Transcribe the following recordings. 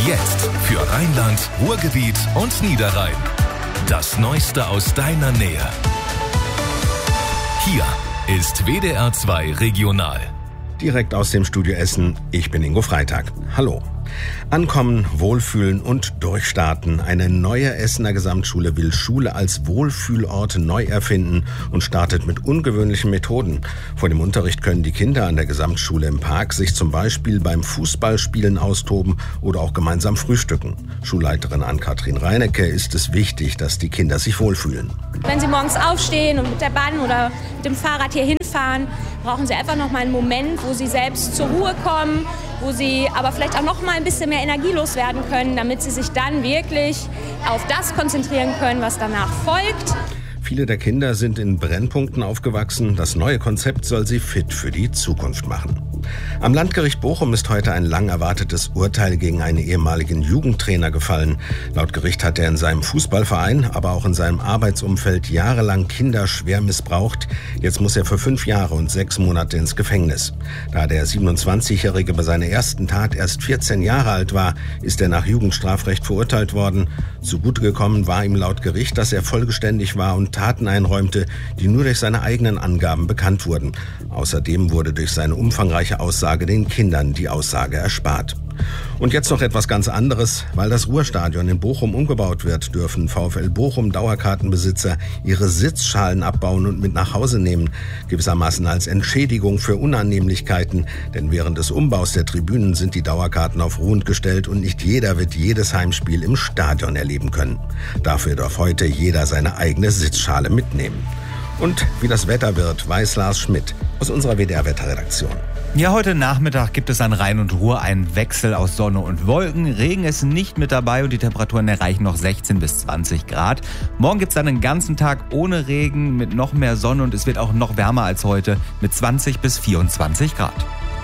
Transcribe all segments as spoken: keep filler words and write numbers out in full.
Jetzt für Rheinland, Ruhrgebiet und Niederrhein. Das Neueste aus deiner Nähe. Hier ist W D R zwei Regional. Direkt aus dem Studio Essen, ich bin Ingo Freitag. Hallo. Ankommen, wohlfühlen und durchstarten. Eine neue Essener Gesamtschule will Schule als Wohlfühlort neu erfinden und startet mit ungewöhnlichen Methoden. Vor dem Unterricht können die Kinder an der Gesamtschule im Park sich zum Beispiel beim Fußballspielen austoben oder auch gemeinsam frühstücken. Schulleiterin Ann-Kathrin Reinecke ist es wichtig, dass die Kinder sich wohlfühlen. Wenn sie morgens aufstehen und mit der Bahn oder mit dem Fahrrad hier hinfahren, brauchen sie einfach noch mal einen Moment, wo sie selbst zur Ruhe kommen, wo sie aber vielleicht auch noch mal ein bisschen mehr Energie loswerden können, damit sie sich dann wirklich auf das konzentrieren können, was danach folgt. Viele der Kinder sind in Brennpunkten aufgewachsen. Das neue Konzept soll sie fit für die Zukunft machen. Am Landgericht Bochum ist heute ein lang erwartetes Urteil gegen einen ehemaligen Jugendtrainer gefallen. Laut Gericht hat er in seinem Fußballverein, aber auch in seinem Arbeitsumfeld jahrelang Kinder schwer missbraucht. Jetzt muss er für fünf Jahre und sechs Monate ins Gefängnis. Da der siebenundzwanzigjährige bei seiner ersten Tat erst vierzehn Jahre alt war, ist er nach Jugendstrafrecht verurteilt worden. Zugute gekommen war ihm laut Gericht, dass er vollgeständig war und Taten einräumte, die nur durch seine eigenen Angaben bekannt wurden. Außerdem wurde durch seine umfangreiche Aussage den Kindern die Aussage erspart. Und jetzt noch etwas ganz anderes. Weil das Ruhrstadion in Bochum umgebaut wird, dürfen VfL Bochum Dauerkartenbesitzer ihre Sitzschalen abbauen und mit nach Hause nehmen. Gewissermaßen als Entschädigung für Unannehmlichkeiten. Denn während des Umbaus der Tribünen sind die Dauerkarten auf ruhend gestellt und nicht jeder wird jedes Heimspiel im Stadion erleben können. Dafür darf heute jeder seine eigene Sitzschale mitnehmen. Und wie das Wetter wird, weiß Lars Schmidt aus unserer W D R-Wetterredaktion. Ja, heute Nachmittag gibt es an Rhein und Ruhr einen Wechsel aus Sonne und Wolken. Regen ist nicht mit dabei und die Temperaturen erreichen noch sechzehn bis zwanzig Grad. Morgen gibt es dann einen ganzen Tag ohne Regen mit noch mehr Sonne und es wird auch noch wärmer als heute mit zwanzig bis vierundzwanzig Grad.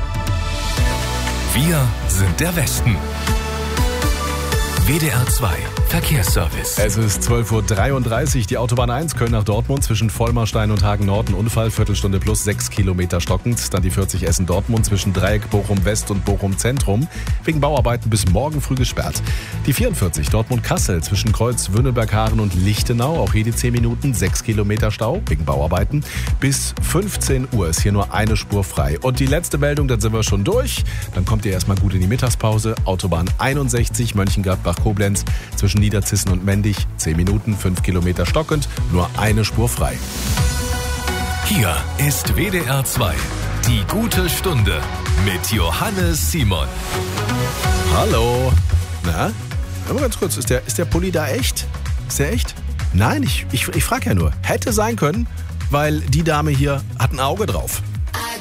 Wir sind der Westen. W D R zwei Verkehrsservice. Es ist zwölf Uhr dreiunddreißig, die Autobahn eins Köln nach Dortmund zwischen Vollmerstein und Hagen-Nord, ein Unfall, Viertelstunde plus sechs Kilometer stockend. Dann die vierzig Essen-Dortmund zwischen Dreieck Bochum-West und Bochum-Zentrum, wegen Bauarbeiten bis morgen früh gesperrt. Die vierundvierzig Dortmund-Kassel zwischen Kreuz Wünnelberg-Haaren und Lichtenau, auch hier die zehn Minuten, sechs Kilometer Stau, wegen Bauarbeiten. Bis fünfzehn Uhr ist hier nur eine Spur frei. Und die letzte Meldung, dann sind wir schon durch. Dann kommt ihr erstmal gut in die Mittagspause. Autobahn einundsechzig, Mönchengladbach-Koblenz zwischen Niederzissen und Mendig, zehn Minuten, fünf Kilometer stockend, nur eine Spur frei. Hier ist W D R zwei, die gute Stunde mit Johannes Simon. Hallo. Na, hör mal ganz kurz, ist der, ist der Pulli da echt? Ist der echt? Nein, ich, ich, ich frage ja nur. Hätte sein können, weil die Dame hier hat ein Auge drauf.